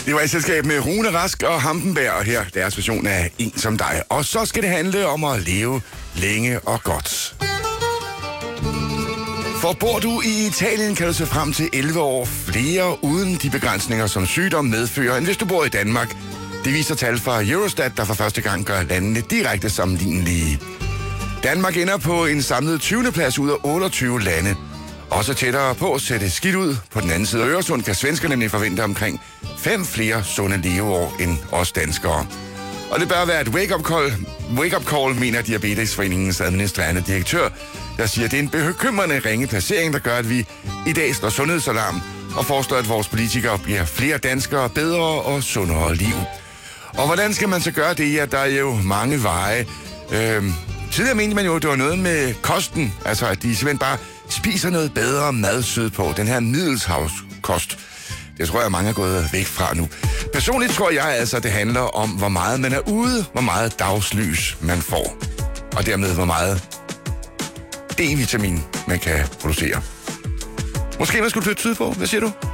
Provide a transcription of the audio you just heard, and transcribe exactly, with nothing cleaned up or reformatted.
Det var i selskab med Rune Rask og Hampenberg, og her deres version af En som dig. Og så skal det handle om at leve længe og godt. For bor du i Italien, kan du se frem til elleve år flere uden de begrænsninger, som sygdom medfører, end hvis du bor i Danmark. Det viser tal fra Eurostat, der for første gang gør landene direkte sammenlignelige. Danmark ender på en samlet tyvende plads ud af otteogtyve lande. Også tættere på at sætte skidt ud. På den anden side af Øresund kan svenskerne nemlig forvente omkring fem flere sunde leveår end os danskere. Og det bør være et wake-up call, wake-up call mener Diabetesforeningens administrerende direktør, der siger, at det er en bekymrende ringe placering, der gør, at vi i dag slår sundhedsalarm og foreslår, at vores politikere bliver flere danskere, bedre og sundere liv. Og hvordan skal man så gøre det? Ja, der er jo mange veje. Øhm, tidligere mente man jo, at det var noget med kosten, altså at de simpelthen bare spiser noget bedre mad sydpå. Den her middelhavskost. Det tror jeg, mange er gået væk fra nu. Personligt tror jeg altså, at det handler om, hvor meget man er ude, hvor meget dagslys man får. Og dermed, hvor meget D-vitamin man kan producere. Måske man skulle flytte sydpå. Hvad siger du?